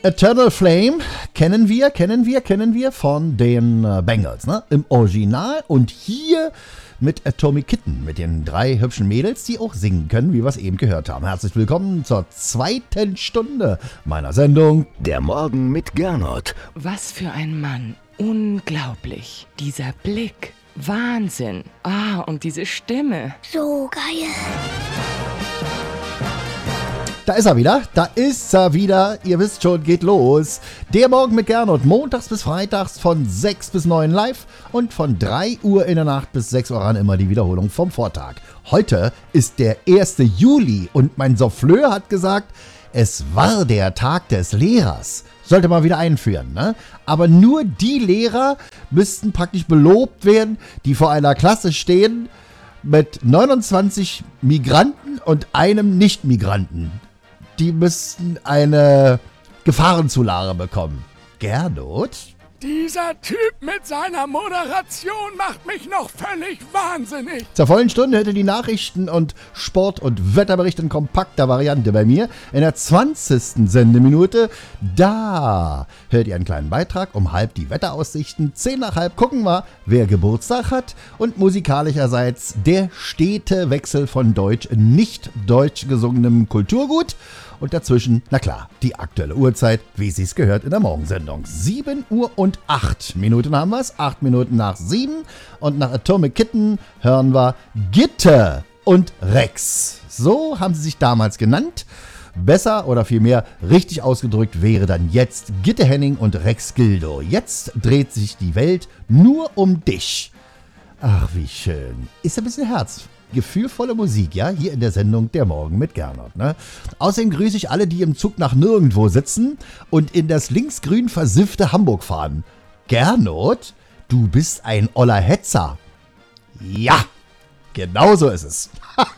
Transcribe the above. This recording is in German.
Eternal Flame kennen wir von den Bengals, ne? Im Original und hier mit Atomic Kitten, mit den 3 hübschen Mädels, die auch singen können, wie wir es eben gehört haben. Herzlich willkommen zur 2. Stunde meiner Sendung Der Morgen mit Gernot. Was für ein Mann. Unglaublich. Dieser Blick. Wahnsinn. Und diese Stimme. So geil. Da ist er wieder, ihr wisst schon, geht los. Der Morgen mit Gernot, montags bis freitags von 6 bis 9 live und von 3 Uhr in der Nacht bis 6 Uhr ran immer die Wiederholung vom Vortag. Heute ist der 1. Juli und mein Souffleur hat gesagt, es war der Tag des Lehrers. Sollte man wieder einführen, ne? Aber nur die Lehrer müssten praktisch belobt werden, die vor einer Klasse stehen mit 29 Migranten und einem Nicht-Migranten. Die müssten eine Gefahrenzulage bekommen. Gernot? Dieser Typ mit seiner Moderation macht mich noch völlig wahnsinnig. Zur vollen Stunde hätte die Nachrichten und Sport- und Wetterbericht in kompakter Variante bei mir. In der 20. Sendeminute, da hört ihr einen kleinen Beitrag, um halb die Wetteraussichten. 10 nach halb gucken wir, wer Geburtstag hat. Und musikalischerseits der stete Wechsel von deutsch in nicht deutsch gesungenem Kulturgut. Und dazwischen, na klar, die aktuelle Uhrzeit, wie sie es gehört in der Morgensendung. 7 Uhr und 8 Minuten haben wir es, 8 Minuten nach 7. Und nach Atomic Kitten hören wir Gitte und Rex. So haben sie sich damals genannt. Besser oder vielmehr richtig ausgedrückt wäre dann jetzt Gitte Henning und Rex Gildo. Jetzt dreht sich die Welt nur um dich. Ach, wie schön. Ist ein bisschen gefühlvolle Musik, ja, hier in der Sendung Der Morgen mit Gernot, ne? Außerdem grüße ich alle, die im Zug nach nirgendwo sitzen und in das linksgrün versiffte Hamburg fahren. Gernot, du bist ein oller Hetzer. Ja, genau so ist es.